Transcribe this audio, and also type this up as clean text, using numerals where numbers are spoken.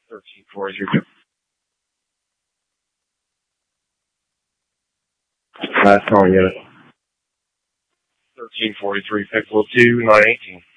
1343. Last calling unit. 1343, Pickle 2, 918.